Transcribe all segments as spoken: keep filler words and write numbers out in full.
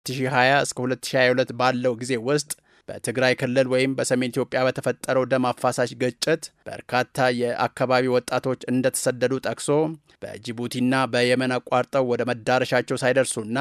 ሁለት ሺህ ሃያ እስከ ሁለት ሺህ ሃያ ሁለት ባለው ጊዜ ውስጥ በትግራይ ክልል ወይም በሰሜን ኢትዮጵያ በተፈጠረው ደም አፋሳሽ ግጭት በርካታ የአካባቢ ወጣቶች እንደተሰደዱ ጠቅሶ በጅቡቲና በየመን አቋርጠው ወደ መዳረሻቸው ሳይደርሱና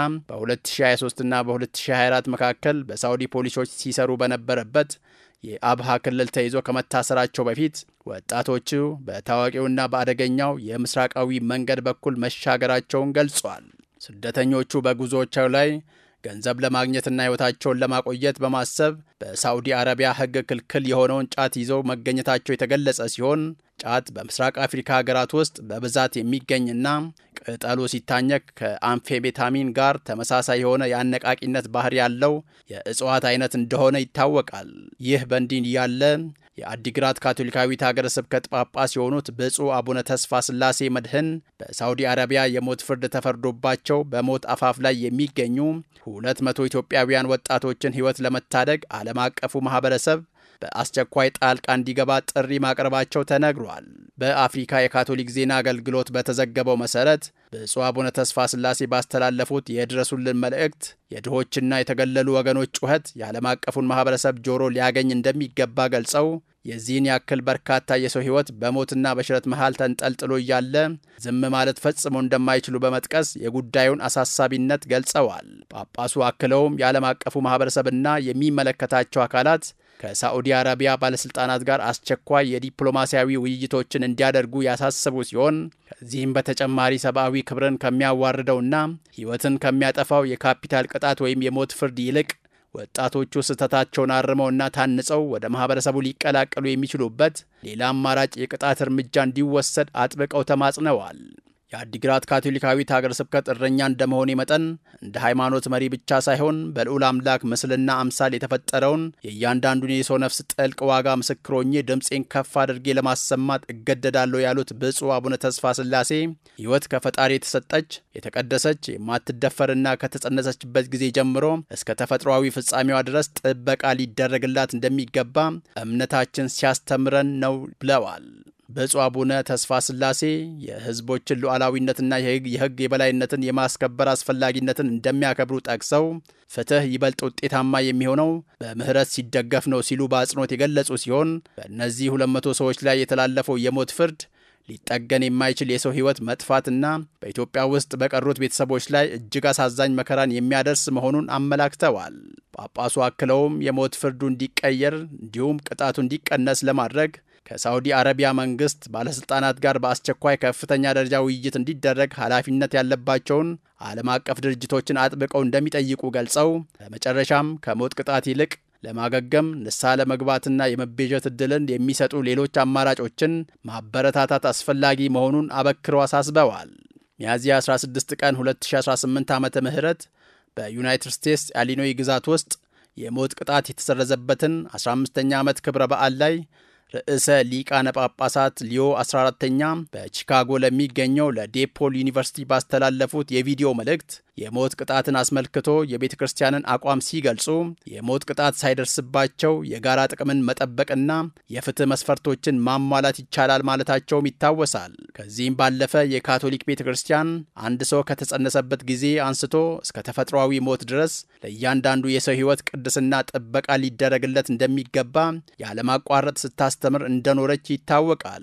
በ2023 እና በ2024 መካከል በሳውዲ ፖሊሶች ሲሰሩ በነበረበት የአብሃ ክልል ተይዞ ከመታሰራቸው በፊት ወጣቶቹ በታዋቂውና በአደገኛው የምስራቃዊ መንገድ በኩል መሻገራቸውን ገልጿል። ስደተኞቹ በጉዞዎቻቸው ላይ ገንዘብ ለማግኘትና ሕይወታቸውን ለማቆየት በማሰብ በሳዑዲ አረቢያ ሕግ ክልክል የሆነውን ጫት ይዘው መገኘታቸው የተገለጸ ሲሆን ጫት በምስራቅ አፍሪካ ሀገራት ውስጥ በብዛት የሚገኝና ቅጠሉ ሲታኘክ ከአምፌታሚን ጋር ተመሳሳይ የሆነ የአነቃቂነት ባህሪ ያለው የእጽዋት አይነት እንደሆነ ይታወቃል። ይህ በእንዲህ ያለ የአዲግራት ካቶሊካዊት ሀገረ ስብከት ጳጳስ የሆኑት ብፁዕ አቡነ ተስፋ ስላሴ መድህን በሳዑዲ አረቢያ የሞት ፍርድ ተፈርዶባቸው በሞት አፋፍ ላይ የሚገኙ ሁለት መቶ ኢትዮጵያውያን ወጣቶችን ሕይወት ለመታደግ ዓለም አቀፉ ማህበረሰብ በአስቸኳይ ጣልቃ እንዲገባ ጥሪ ማቅረባቸው ተነግሯል። በአፍሪካ የካቶሊክ ዜና አገልግሎት በተዘገበው መሰረት ብፁዕ አቡነ ተስፋ ስላሴ ባስተላለፉት የድረሱልን መልእክት የድሆችና የተገለሉ ወገኖች ጩኸት የዓለም አቀፉን ማህበረሰብ ጆሮ ሊያገኝ እንደሚገባ ገልጸው የዚህን ያክል በርካታ የሰው ሕይወት በሞትና በሽረት መሃል ተንጠልጥሎ እያለ ዝም ማለት ፈጽሞ እንደማይችሉ በመጥቀስ የጉዳዩን አሳሳቢነት ገልጸዋል። ጳጳሱ አክለውም የዓለም አቀፉ ማህበረሰብና የሚመለከታቸው አካላት ከሳዑዲ አረቢያ ባለስልጣናት ጋር አስቸኳይ የዲፕሎማሲያዊ ውይይቶችን እንዲያደርጉ ያሳሰቡ ሲሆን ከዚህም በተጨማሪ ሰብአዊ ክብርን ከሚያዋርደውና ሕይወትን ከሚያጠፋው የካፒታል ቅጣት ወይም የሞት ፍርድ ይልቅ ወጣቶቹ ስህተታቸውን አርመውና ታንጸው ወደ ማህበረሰቡ ሊቀላቀሉ የሚችሉበት ሌላ አማራጭ የቅጣት እርምጃ እንዲወሰድ አጥብቀው ተማጽነዋል። የአዲግራት ካቶሊካዊት ሀገረ ስብከት እረኛ እንደመሆኔ መጠን እንደ ሃይማኖት መሪ ብቻ ሳይሆን በልዑል አምላክ ምስልና አምሳል የተፈጠረውን የእያንዳንዱን የሰው ነፍስ ጥልቅ ዋጋ ምስክሮኜ ድምፄን ከፍ አድርጌ ለማሰማት እገደዳለሁ ያሉት ብፁዕ አቡነ ተስፋ ስላሴ ሕይወት ከፈጣሪ የተሰጠች የተቀደሰች የማትደፈርና ከተጸነሰችበት ጊዜ ጀምሮ እስከ ተፈጥሯዊ ፍጻሜዋ ድረስ ጥበቃ ሊደረግላት እንደሚገባ እምነታችን ሲያስተምረን ነው ብለዋል። ብፁዕ አቡነ ተስፋ ስላሴ የሕዝቦችን ሉዓላዊነትና የሕግ የበላይነትን የማስከበር አስፈላጊነትን እንደሚያከብሩ ጠቅሰው ፍትህ ይበልጥ ውጤታማ የሚሆነው በምህረት ሲደገፍ ነው ሲሉ በአጽንኦት የገለጹ ሲሆን በእነዚህ ሁለት መቶ ሰዎች ላይ የተላለፈው የሞት ፍርድ ሊጠገን የማይችል የሰው ሕይወት መጥፋትና በኢትዮጵያ ውስጥ በቀሩት ቤተሰቦች ላይ እጅግ አሳዛኝ መከራን የሚያደርስ መሆኑን አመላክተዋል። ጳጳሱ አክለውም የሞት ፍርዱ እንዲቀየር እንዲሁም ቅጣቱ እንዲቀነስ ለማድረግ ከሳዑዲ አረቢያ መንግስት ባለስልጣናት ጋር በአስቸኳይ ከፍተኛ ደረጃ ውይይት እንዲደረግ ኃላፊነት ያለባቸውን ዓለም አቀፍ ድርጅቶችን አጥብቀው እንደሚጠይቁ ገልጸው በመጨረሻም ከሞት ቅጣት ይልቅ ለማገገም ንስሐ ለመግባትና የመቤዠት ዕድልን የሚሰጡ ሌሎች አማራጮችን ማበረታታት አስፈላጊ መሆኑን አበክረው አሳስበዋል። ሚያዝያ አስራ ስድስት ቀን ሁለት ሺህ አስራ ስምንት ዓመተ ምህረት በዩናይትድ ስቴትስ ኢሊኖይ ግዛት ውስጥ የሞት ቅጣት የተሰረዘበትን አስራ አምስተኛ ዓመት ክብረ በዓል ላይ ርዕሰ ሊቃነ ጳጳሳት ሊዮ አስራ አራተኛ በቺካጎ ለሚገኘው ለዴፖል ዩኒቨርሲቲ ባስተላለፉት የቪዲዮ መልእክት የሞት ቅጣትን አስመልክቶ የቤተ ክርስቲያንን አቋም ሲገልጹ የሞት ቅጣት ሳይደርስባቸው የጋራ ጥቅምን መጠበቅና የፍትህ መስፈርቶችን ማሟላት ይቻላል ማለታቸውም ይታወሳል። ከዚህም ባለፈ የካቶሊክ ቤተ ክርስቲያን አንድ ሰው ከተጸነሰበት ጊዜ አንስቶ እስከ ተፈጥሯዊ ሞት ድረስ ለእያንዳንዱ የሰው ሕይወት ቅድስና ጥበቃ ሊደረግለት እንደሚገባ ያለማቋረጥ ስታስተምር እንደኖረች ይታወቃል።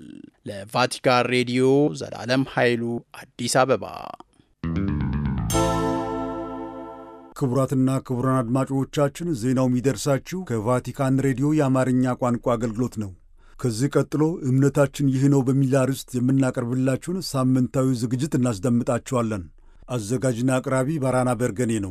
ለቫቲካን ሬዲዮ ዘላለም ኃይሉ አዲስ አበባ። ክቡራትና ክቡራን አድማጮቻችን ዜናው የሚደርሳችሁ ከቫቲካን ሬዲዮ የአማርኛ ቋንቋ አገልግሎት ነው። ከዚህ ቀጥሎ እምነታችን ይህ ነው በሚል አርዕስት የምናቀርብላችሁን ሳምንታዊ ዝግጅት እናስደምጣችኋለን። አዘጋጅና አቅራቢ ባራና በርገኔ ነው።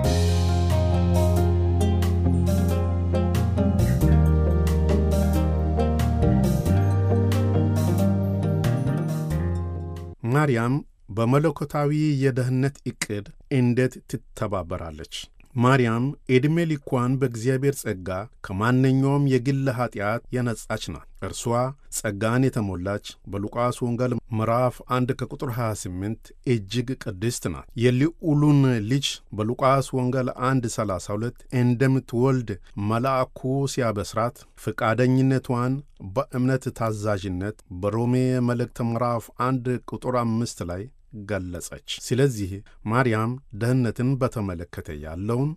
ማርያም በመለኮታዊ የደህንነት ዕቅድ እንዴት ትተባበራለች? ማርያም ዕድሜ ልኳን በእግዚአብሔር ጸጋ ከማንኛውም የግል ኀጢአት የነጻች ናት። እርሷ ጸጋን የተሞላች በሉቃስ ወንጌል ምዕራፍ አንድ ከቁጥር ሃያ ስምንት እጅግ ቅድስት ናት። የልዑሉን ልጅ በሉቃስ ወንጌል አንድ ሰላሳ ሁለት እንደምትወልድ መልአኩ ሲያበስራት ፈቃደኝነቷን በእምነት ታዛዥነት በሮሜ መልእክት ምዕራፍ አንድ ቁጥር አምስት ላይ ገለጸች። ስለዚህ ማርያም ደህንነትን በተመለከተ ያለውን